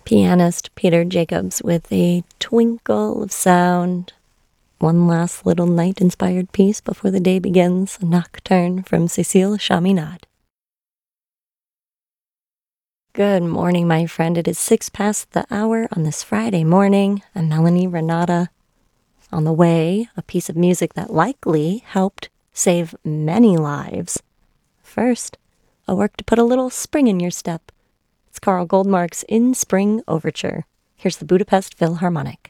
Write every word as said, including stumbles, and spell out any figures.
Pianist Peter Jacobs with a twinkle of sound. One last little night-inspired piece before the day begins, a nocturne from Cécile Chaminade. Good morning, my friend. It is six past the hour on this Friday morning. I'm Melanie Renata. On the way, a piece of music that likely helped save many lives. First, a work to put a little spring in your step. It's Carl Goldmark's In Spring Overture. Here's the Budapest Philharmonic.